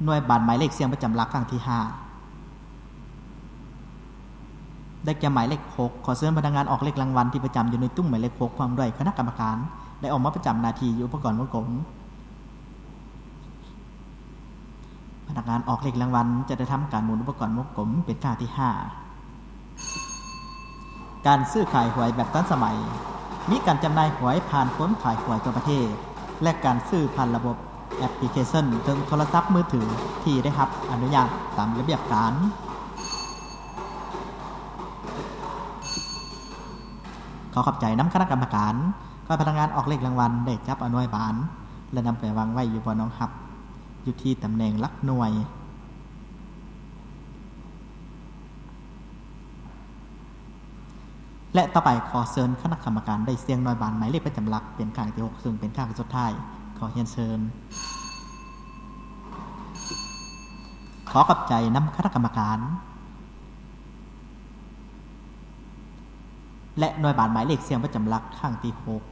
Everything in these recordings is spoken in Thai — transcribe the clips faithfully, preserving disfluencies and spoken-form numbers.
หน่วยบานหมายเลขเสียงประจำหลักครั้งที่ห้าได้แก่หมายเลขหกขอเชิญพนักงานออกเลขรางวัลที่ประจำอยู่ในตุ้มหมายเลขหกพร้อมด้วยคณะกรรมการได้ออกมาประจำหน้าที่อยู่อุปกรณ์วงกลมพนักงานออกเลขรางวัลจะได้ทำการหมุนอุปกรณ์วงกลมเป็นครั้งที่ห้าการซื้อขายหวยแบบทันสมัยมีการจำหน่ายหวยผ่านพ้นขายหวยทั่วประเทศและการซื้อผ่านระบบแอปพลิเคชันถึงโทรศัพท์มือถือที่ได้รับอนุญาตตามระเบียบการขอขอบใจน้ำคณะกรรมการก็พนักงานออกเลขรางวัลได้จับเอาหน่วยบานและนำไปวางไว้อยู่บนน้องหับอยู่ที่ตำแหน่งหลักหน่วยและต่อไปขอเชิญคณะกรรมการได้เสียงหน่วยบานหมายเลขประจำหลักเป็นครั้งที่หกซึ่งเป็นครั้งสุดท้ายขอเรียนเชิญขอขอบใจน้ำคณะกรรมการและหน่วยบานหมายเลขเสียงประจำหลักครั้งที่หก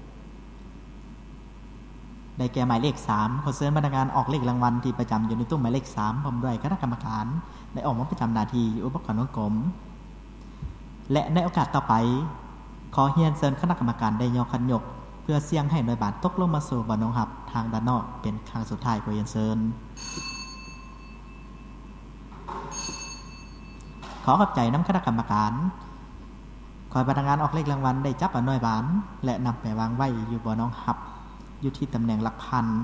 ได้แก่หมายเลขสามขอเชิญพนักงานออกเลขรางวัลที่ประจำอยู่ในตู้หมายเลขสามพร้อมด้วยคณะกรรมการได้ออกมาประจำหน้าที่อยู่อุปกรณ์วงกลมและในโอกาสต่อไปขอเรียนเชิญคณะกรรมการได้ยกขันยกเพื่อเสี่ยงให้หน่วยบานตกลงมาสู่บ่อน้องหับทางด้านนอกเป็นครั้งสุดท้ายขอเรียนเชิญขอขอบใจน้ำคณะกรรมการขอพนักงานออกเลขรางวัลได้จับเอาหน่วยบานและนำไปวางไว้อยู่บ่อน้องหับอยู่ที่ตำแหน่งหลักพัน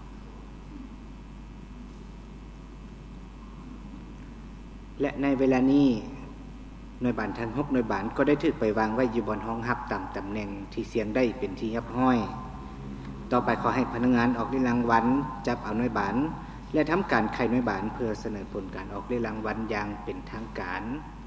และในเวลานี้หน่วยบานทั้งหกหน่วยบานก็ได้ถูกไปวางไว้อยู่บนห้องหับตามตำแหน่งที่เสียงได้เป็นที่เรียบร้อยต่อไปขอให้พนักงานออกเลขรางวัลจับเอาหน่วยบานและทำการไขหน่วยบานเพื่อเสนอผลการออกเลขรางวัลอย่างเป็นทางการ